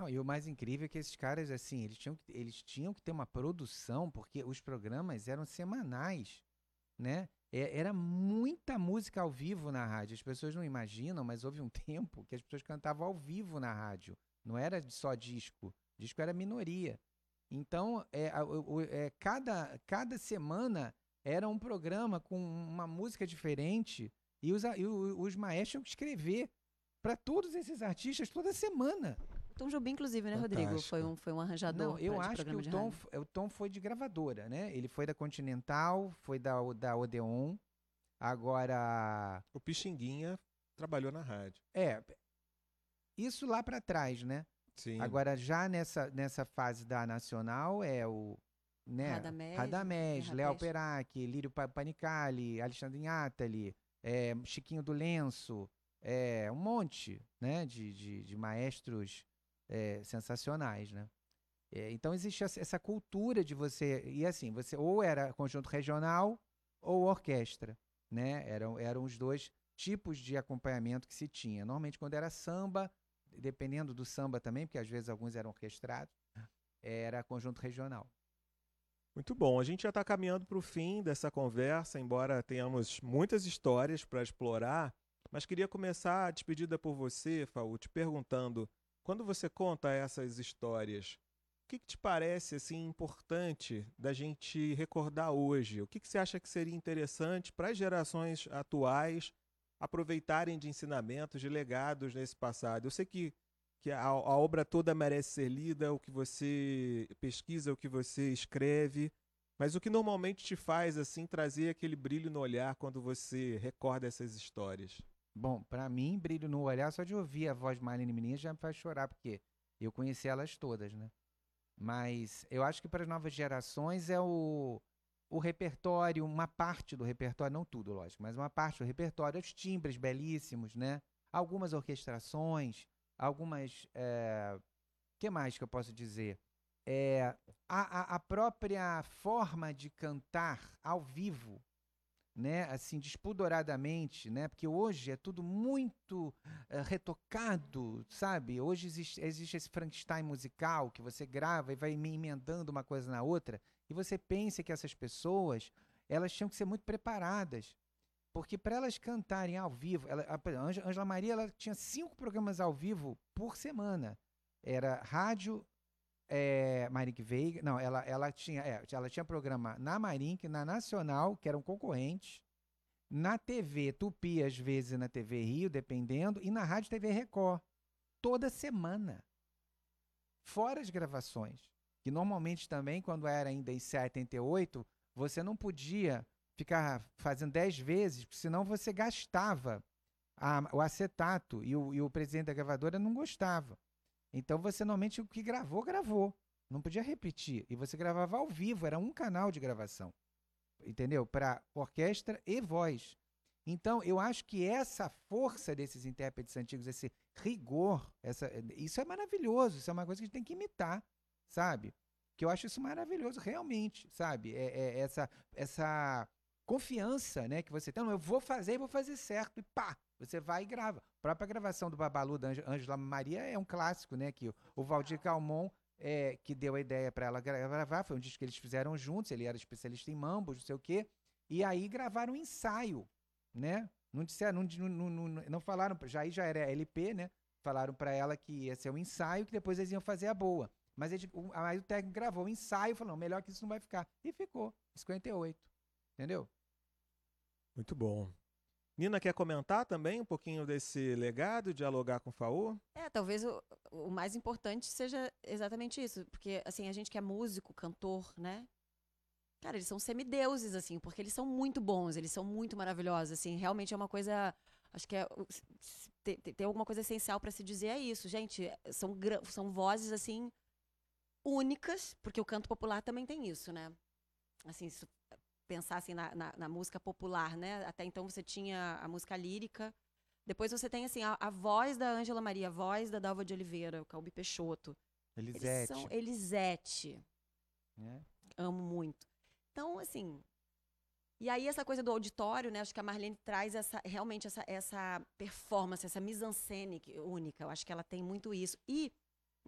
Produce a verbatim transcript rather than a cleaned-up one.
Não, e o mais incrível é que esses caras, assim, eles tinham, que- eles tinham que ter uma produção, porque os programas eram semanais, né? É- Era muita música ao vivo na rádio. As pessoas não imaginam, mas houve um tempo que as pessoas cantavam ao vivo na rádio. Não era só disco. Disco era minoria. Então, é, a- o- o- é, cada, cada semana era um programa com uma música diferente e os, a- e o- os maestros tinham que escrever para todos esses artistas toda semana. O Tom Jobim, inclusive, né, Rodrigo? Foi Fantástico. um, foi um Não, arranjador eu pra- de acho que programa o de Tom, rádio. f- o Tom foi de gravadora, né? Ele foi da Continental, foi da, O- da Odeon. Agora, O Pixinguinha trabalhou na rádio. é, isso lá para trás, né? Sim. Agora, já nessa, nessa fase da Nacional, é o, né? Radamés, Radamés, Guerra Léo Peixe. Perac, Lírio Pa- Panicali, Alexandre Inátali, é, Chiquinho do Lenço, é, um monte, né? De, de, de maestros é, sensacionais, né? É, então existe essa essa cultura de você e assim você ou era conjunto regional ou orquestra, né? Eram eram os dois tipos de acompanhamento que se tinha. Normalmente quando era samba, dependendo do samba também, porque às vezes alguns eram orquestrados, era conjunto regional. Muito bom. A gente já está caminhando para o fim dessa conversa, embora tenhamos muitas histórias para explorar, mas queria começar a despedida por você, Faú, te perguntando, quando você conta essas histórias, o que, que te parece assim importante da gente recordar hoje? O que, que você acha que seria interessante para as gerações atuais aproveitarem de ensinamentos, de legados nesse passado? Eu sei que que a, a obra toda merece ser lida, o que você pesquisa, o que você escreve, mas o que normalmente te faz assim trazer aquele brilho no olhar quando você recorda essas histórias? Bom, para mim, brilho no olhar só de ouvir a voz de Marlene Menina já me faz chorar, porque eu conheci elas todas, né? Mas eu acho que para as novas gerações é o, o repertório, uma parte do repertório, não tudo, lógico, mas uma parte do repertório, os timbres belíssimos, né? Algumas orquestrações, algumas. O que mais que eu posso dizer? É, a, a, a própria forma de cantar ao vivo, né, assim, despudoradamente, né, porque hoje é tudo muito eh, retocado, sabe? Hoje existe, existe esse Frankenstein musical que você grava e vai me- emendando uma coisa na outra, e você pensa que essas pessoas, elas tinham que ser muito preparadas, porque para elas cantarem ao vivo, ela, a por exemplo, Ângela Ângela Maria, ela tinha cinco programas ao vivo por semana. Era rádio, é, Marink Veiga. Não, ela, ela, tinha, é, ela tinha programa na Marink, na Nacional, que eram concorrentes, na T V Tupi, às vezes na T V Rio, dependendo, e na Rádio T V Record, toda semana. Fora as gravações, que normalmente também, quando era ainda em setenta e oito, você não podia ficar fazendo dez vezes, porque senão você gastava a- o acetato e o, e o presidente da gravadora não gostava. Então você normalmente o que gravou, gravou. Não podia repetir. E você gravava ao vivo, era um canal de gravação, entendeu? Para orquestra e voz. Então, eu acho que essa força desses intérpretes antigos, esse rigor, essa, isso é maravilhoso, isso é uma coisa que a gente tem que imitar, sabe? Que eu acho isso maravilhoso, realmente, sabe? É, é essa, essa confiança, né, que você tem. Não, eu vou fazer e vou fazer certo, e pá, você vai e grava. A própria gravação do Babalu, da Ângela Maria, é um clássico, né? Que o, o Valdir Calmon é, que deu a ideia para ela gravar, foi um disco que eles fizeram juntos, ele era especialista em mambos, não sei o quê, e aí gravaram um ensaio, né? Não disseram, não, não, não, não falaram, já aí já era L P, né? Falaram para ela que ia ser um ensaio, que depois eles iam fazer a boa. Mas ele, o, aí o técnico gravou o ensaio e falou, melhor que isso não vai ficar. E ficou, cinquenta e oito, entendeu? Muito bom. Nina, quer comentar também um pouquinho desse legado, dialogar com o Faú? É, talvez o, o mais importante seja exatamente isso, porque assim, a gente que é músico, cantor, né? Cara, eles são semideuses, assim, porque eles são muito bons, eles são muito maravilhosos, assim, realmente é uma coisa, acho que é, o- s- s- tem, tem- tem alguma coisa essencial pra se dizer, é isso, gente, são, gra- são vozes, assim, únicas, porque o canto popular também tem isso, né? Assim, se pensar assim na, na, na música popular, né? Até então você tinha a música lírica, depois você tem, assim, a, a voz da Ângela Maria, a voz da Dalva de Oliveira, o Calbi Peixoto, eles são Elisete, Elisete, né? amo muito. Então, assim, e aí essa coisa do auditório, né? Acho que a Marlene traz essa, realmente essa, essa performance, essa mise-en-scène que- única. Eu acho que ela tem muito isso. E